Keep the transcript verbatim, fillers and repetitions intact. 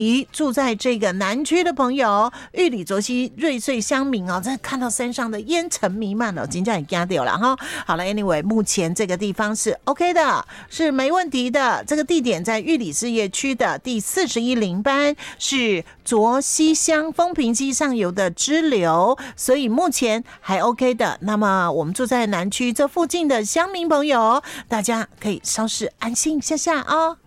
住在这个南区的朋友，玉里卓溪瑞穗乡民哦，真的看到山上的烟尘弥漫哦，真的也惊到了哈。好了 ，anyway， 目前这个地方是 OK 的，是没问题的。这个地点在玉里事业区的第四十一林班，是卓溪乡风平溪上游的支流，所以目前还 OK 的。那么我们住在南区这附近的乡民朋友，大家可以稍事安心一下下哦。